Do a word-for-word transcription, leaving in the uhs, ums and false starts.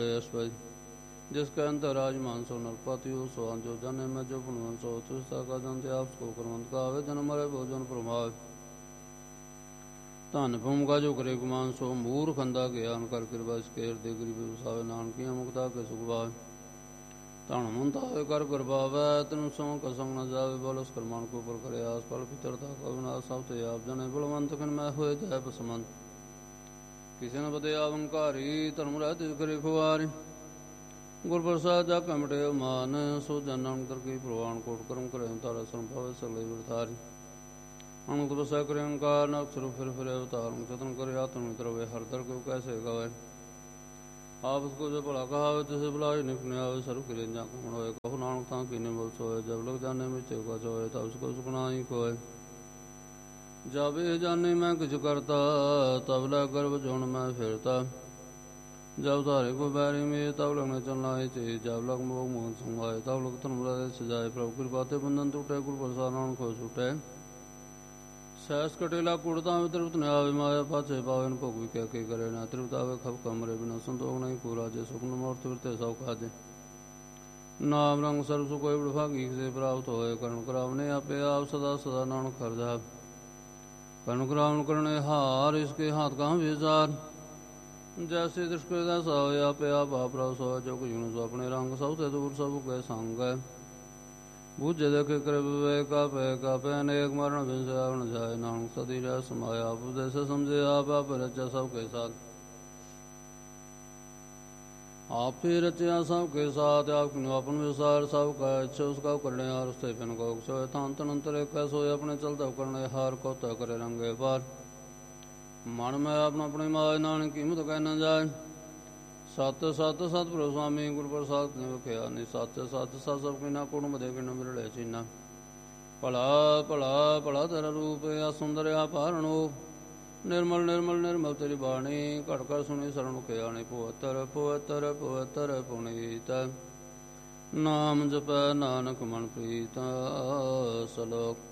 जिसके अंतर राजमान सो नरपति हो सो जो जने में जो पुनवन सो तुषा का जन आप सो करवंत का आवे जन मरे भोजन प्रभाव धन भूम का जो करे गुमान सो मूर खंदा ज्ञान कर कृपा इसके हृदय गरीब वसावे नानकी मुक्ता के सुख भाव धन मुंतावे कर कृपावे तेन सो कसंग न जावे बलस करमान को ऊपर करे आस पल पितरता का विनाश सब ते आप जने बलवंत खन में हुए जय बसमंत किसी न बदे आवंकारी धर्म रहते करे खुआरी गुर प्रसाद जा कमटे मान सो जन अंतर की प्रवाण कोट कर्म करे तारा श्रम पावे सगले वृथारी अनंत बसा करे अंकार न अक्षर फिर फिर अवतार चतन करे आत्म मित्र वे हर दर को कैसे गवे आप उसको जो भला कहा तिसे बुलाए निपने आवे सर्व करे जा कमण होए कहु नानक ता कीने बोल सोए जब लग जाने में चेका चोए तब उसको सुखना ही कोय जब ये जाने मैं कुछ करता तब लग गर्भ जोन में फिरता जब तारे को बैरी में तब लगने चलना ही चाहिए जब लग मोह मोहन संभाए तब लग तन मुरादे सजाए प्रभु कृपाते बंधन टूटे कुल प्रसारण को छूटे सहस कटेला कुड़ता में त्रिवत ने आवे माया पाचे पावन भोग भी क्या के करे ना त्रिवत आवे खप कमरे बिना संतोष नहीं पूरा जे सुख मूर्ति वृत्ते सौ खाजे नाम रंग सर्व सुख भागी से प्राप्त होए कर्ण करावने आपे आप सदा सदा नानक खरजा कर्ण करावन करने हार इसके हाथ कहाँ बेजार जैसे दुष्कृता सो या पे आप आप सो जो कुछ सो अपने रंग सब से दूर सब के संग बूझे देखे कर विवेक पे का पे अनेक मरण बिन से आवण जाए नानक सदी रह समाया आप जैसे समझे आप आप रचा सब के साथ आप ही रचा सब के साथ आप अपन विसार सब का अच्छे उसका करने हार उससे फिन को थान तनंतर कैसो अपने चलता करने हार को तय करे रंगे पार मन में अपना अपनी माय नानक कीमत कह न जाए सत सत सत प्रभु स्वामी गुरु प्रसाद ने वख्या नहीं सत सत सत सब की ना कुण मदे कि न मिले चीना भला भला भला तेरा रूप या सुंदर या पारणो निर्मल निर्मल निर्मल तेरी बाणी घट कर सुनी शरण मुखियाणी पवतर पवतर पवतर पुनीत नाम जप नानक मन प्रीत सलोक